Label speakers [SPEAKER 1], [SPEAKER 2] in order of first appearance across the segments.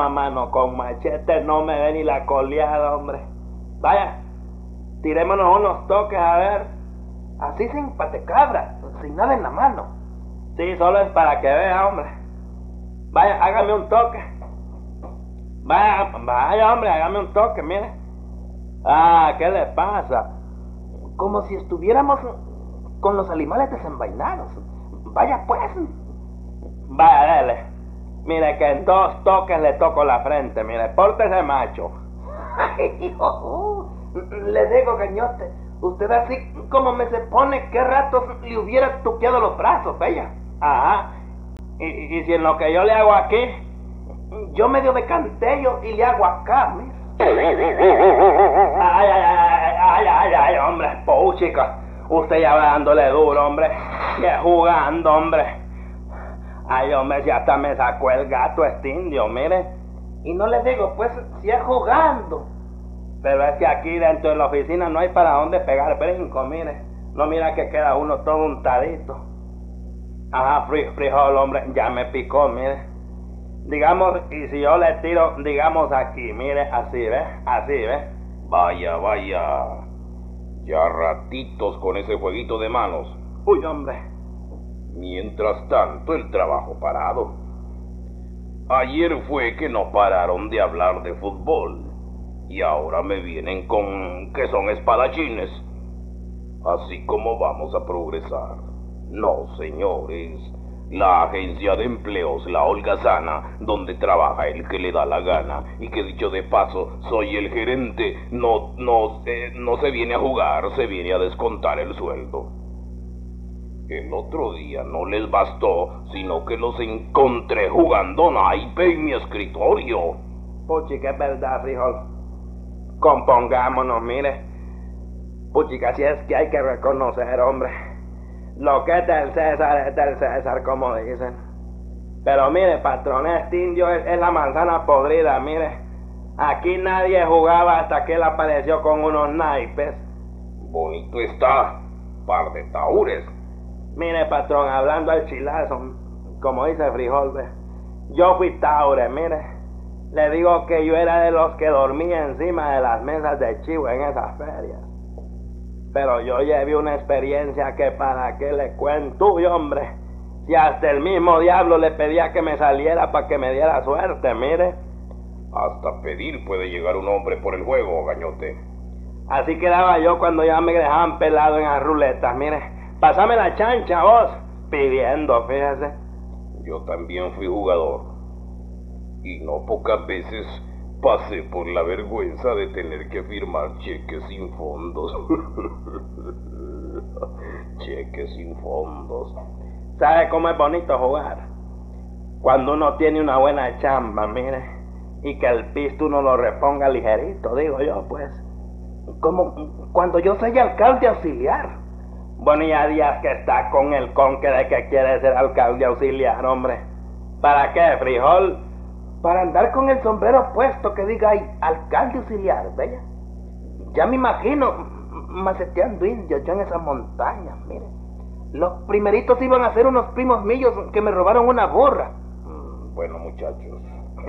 [SPEAKER 1] a mano con machete no me ve ni la coleada, hombre. Vaya, tirémonos unos toques a ver.
[SPEAKER 2] Así sin patecabra, sin nada en la mano.
[SPEAKER 1] Sí, solo es para que vea, hombre. Vaya, hágame un toque. Vaya, hombre, hágame un toque, mire. Ah, ¿qué le pasa?
[SPEAKER 2] Como si estuviéramos con los animales desenvainados. Vaya pues.
[SPEAKER 1] Vaya, dele. Mire que en 2 toques le toco la frente, mire, pórtese macho.
[SPEAKER 2] Ay, le digo, gañote, usted así como me se pone, ¿qué rato le hubiera tuqueado los brazos, bella?
[SPEAKER 1] Ajá. ¿Y si en lo que yo le hago aquí?
[SPEAKER 2] Yo medio de cantello y le hago acá, mire.
[SPEAKER 1] Ay, hombre, chica. Usted ya va dándole duro, hombre. Que jugando, hombre. Ay, hombre, si hasta me sacó el gato este indio, mire.
[SPEAKER 2] Y no le digo, pues, si es jugando.
[SPEAKER 1] Pero es que aquí dentro de la oficina no hay para dónde pegar brinco, mire. No mira que queda uno todo untadito. Ajá, frijol, hombre, ya me picó, mire. Digamos, y si yo le tiro, digamos aquí, mire, así, ¿ve? Así, ¿ve?
[SPEAKER 3] Vaya. Ya ratitos con ese jueguito de manos.
[SPEAKER 1] Uy, hombre.
[SPEAKER 3] Mientras tanto, el trabajo parado. Ayer fue que no pararon de hablar de fútbol. Y ahora me vienen con que son espadachines. Así como vamos a progresar. No, señores. La agencia de empleos, la holgazana, donde trabaja el que le da la gana, y que dicho de paso, soy el gerente, no se viene a jugar, se viene a descontar el sueldo. El otro día no les bastó, sino que los encontré jugando naipe en mi escritorio.
[SPEAKER 1] Puchica, es verdad, frijol. Compongámonos, mire. Puchica, si es que hay que reconocer, hombre. Lo que es del César, como dicen. Pero mire, patrón, este indio es la manzana podrida, mire. Aquí nadie jugaba hasta que él apareció con unos naipes.
[SPEAKER 3] Bonito está, par de tahúres.
[SPEAKER 1] Mire, patrón, hablando al chilazo, como dice frijol, ¿ve? Yo fui taure, mire. Le digo que yo era de los que dormía encima de las mesas de chivo en esas ferias. Pero yo llevé una experiencia que para qué le cuento, uy, hombre. Si hasta el mismo diablo le pedía que me saliera para que me diera suerte, mire.
[SPEAKER 3] Hasta pedir puede llegar un hombre por el juego, gañote.
[SPEAKER 1] Así quedaba yo cuando ya me dejaban pelado en las ruletas, mire. Pásame la chancha, vos. Pidiendo, fíjese.
[SPEAKER 3] Yo también fui jugador. Y no pocas veces pasé por la vergüenza de tener que firmar cheques sin fondos. Cheques sin fondos.
[SPEAKER 1] ¿Sabe cómo es bonito jugar? Cuando uno tiene una buena chamba, mire, y que el pisto uno lo reponga ligerito, digo yo, pues.
[SPEAKER 2] Como cuando yo soy alcalde auxiliar.
[SPEAKER 1] Bueno, y a días que está con el conque de que quiere ser alcalde auxiliar, hombre. ¿Para qué, frijol?
[SPEAKER 2] Para andar con el sombrero puesto que diga ahí, alcalde auxiliar, ¿bella? Ya me imagino maceteando indios yo en esas montañas, mire. Los primeritos iban a ser unos primos míos que me robaron una burra.
[SPEAKER 3] Bueno, muchachos.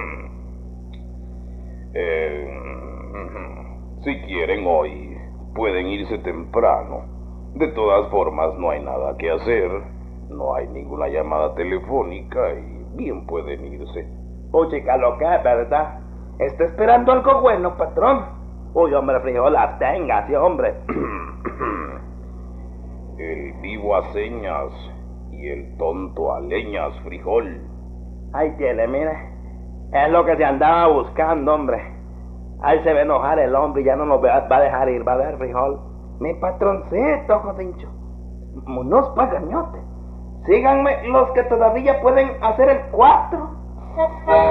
[SPEAKER 3] Si quieren hoy, pueden irse temprano. De todas formas, no hay nada que hacer. No hay ninguna llamada telefónica y bien pueden irse.
[SPEAKER 1] Puchica, lo que es, ¿verdad?
[SPEAKER 2] Está esperando algo bueno, patrón.
[SPEAKER 1] Uy, hombre, frijol, absténgase, hombre.
[SPEAKER 3] El vivo a señas y el tonto a leñas, frijol.
[SPEAKER 1] Ahí tiene, mire. Es lo que se andaba buscando, hombre. Ahí se va a enojar el hombre y ya no nos va a dejar ir, va a ver, frijol.
[SPEAKER 2] Mi patroncito, Jodincho. Monos pagañote. Síganme los que todavía pueden hacer el 4.